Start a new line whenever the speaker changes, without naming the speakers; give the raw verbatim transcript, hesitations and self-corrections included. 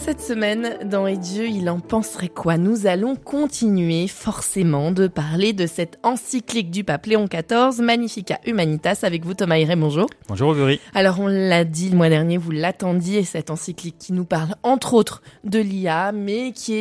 Cette semaine, dans Et Dieu, il en penserait quoi ? Nous allons continuer forcément de parler de cette encyclique du pape Léon quatorze, Magnificat Humanitas, avec vous Thomas Hiré, bonjour.
Bonjour Augury.
Alors on l'a dit le mois dernier, vous l'attendiez, cette encyclique qui nous parle entre autres de l'I A, mais qui est